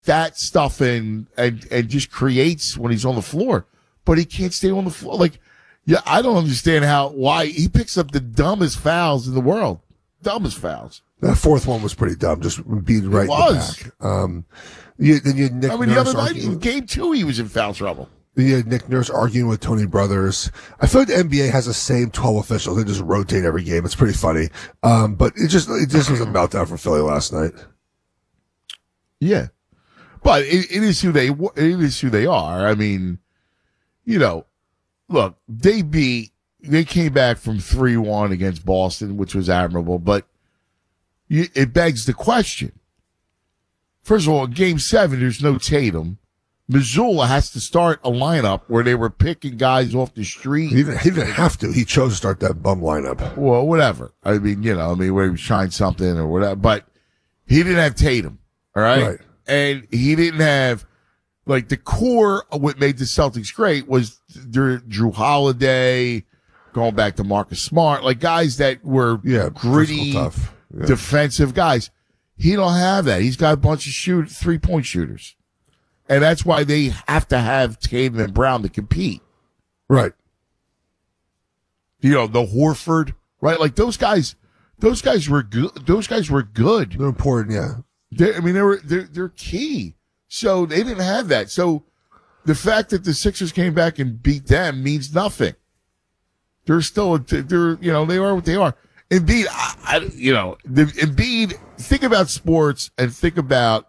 that stuff and just creates when he's on the floor, but he can't stay on the floor. Like, yeah, I don't understand why he picks up the dumbest fouls in the world. Dumbest fouls. That fourth one was pretty dumb, just being right in the back. Then you had Nick Nurse the other night in game 2, he was in foul trouble. You had Nick Nurse arguing with Tony Brothers. I feel like the NBA has the same 12 officials. They just rotate every game. It's pretty funny. But it just was a meltdown for Philly last night. Yeah. But it is who they are. I mean, look, they came back from 3-1 against Boston, which was admirable, but it begs the question. First of all, in game 7, there's no Tatum. Missoula has to start a lineup where they were picking guys off the street. He didn't have to. He chose to start that bum lineup. Well, whatever. I mean, where he was trying something or whatever. But he didn't have Tatum, all right? Right. And he didn't have, like, the core of what made the Celtics great was Drew Holiday, going back to Marcus Smart, like guys that were gritty, tough. defensive guys. He don't have that. He's got a bunch of 3-point shooters. And that's why they have to have Tatum and Brown to compete. Right. The Horford, right? Like those guys were good. Those guys were good. They're important, yeah. They're key. So they didn't have that. So the fact that the Sixers came back and beat them means nothing. They're still, they are what they are. Embiid, Embiid, think about sports and think about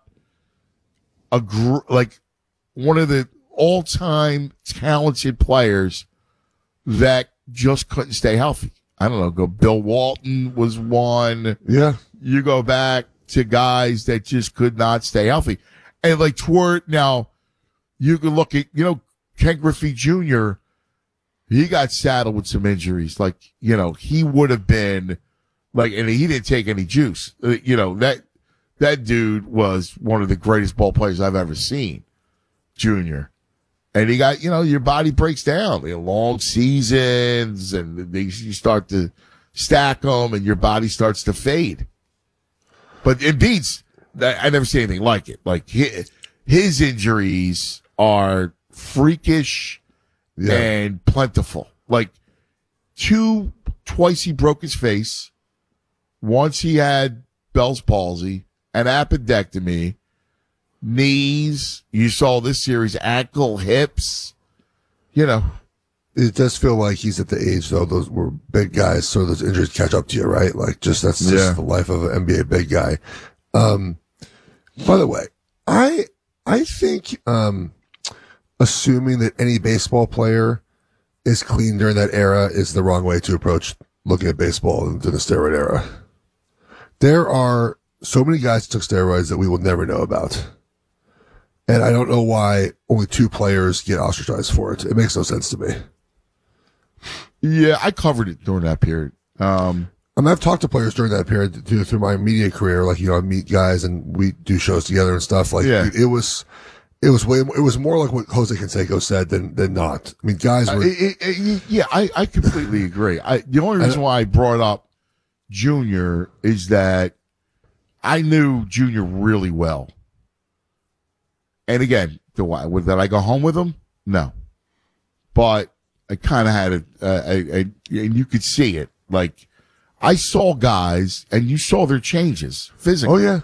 one of the all-time talented players that just couldn't stay healthy. I don't know. Bill Walton was one. Yeah. You go back to guys that just could not stay healthy. And now you can look at, Ken Griffey Jr., he got saddled with some injuries. He would have been and he didn't take any juice. That dude was one of the greatest ball players I've ever seen, Junior. And he got, your body breaks down. Long seasons, and you start to stack them, and your body starts to fade. But Embiid's, I never see anything like it. Like, his injuries are freakish and plentiful. Like, twice he broke his face. Once he had Bell's palsy, an appendectomy, knees. You saw this series, ankle, hips. It does feel like he's at the age, though. Those were big guys, so those injuries catch up to you, right? Like, that's just the life of an NBA big guy. By the way, I think assuming that any baseball player is clean during that era is the wrong way to approach looking at baseball in the steroid era. There are so many guys that took steroids that we will never know about. And I don't know why only 2 players get ostracized for it. It makes no sense to me. Yeah, I covered it during that period. I've talked to players during that period through my media career. I meet guys and we do shows together and stuff. It was more like what Jose Canseco said than not. I mean, guys were. I completely agree. The only reason why I brought up Junior is that I knew Junior really well. And again, did I go home with him? No. But I kind of had and you could see it. Like, I saw guys, and you saw their changes physically. Oh, yeah.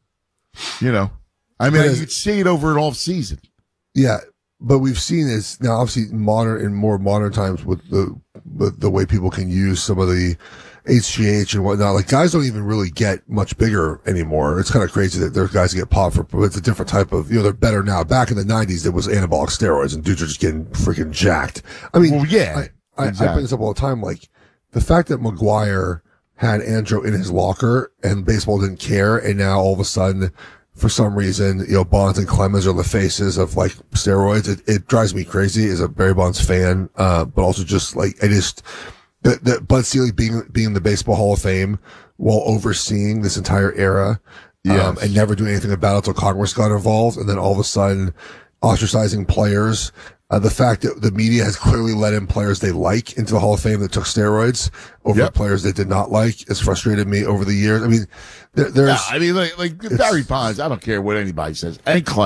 You could see it over an off season. Yeah, but we've seen this now, obviously, in more modern times with the way people can use some of the HGH and whatnot. Like, guys don't even really get much bigger anymore. It's kind of crazy that there's guys that get popped but it's a different type of, they're better now. Back in the 90s, it was anabolic steroids, and dudes are just getting freaking jacked. I mean, exactly. I bring this up all the time. Like, the fact that McGuire had Andro in his locker and baseball didn't care, and now all of a sudden, for some reason, Bonds and Clemens are the faces of steroids. It drives me crazy as a Barry Bonds fan, but also just that Bud Selig being in the Baseball Hall of Fame while overseeing this entire era, and never doing anything about it until Congress got involved, and then all of a sudden ostracizing players The fact that the media has clearly let in players they like into the Hall of Fame that took steroids over players they did not like has frustrated me over the years. I mean, there's. Yeah, I mean, like Barry Bonds, I don't care what anybody says. And Clem.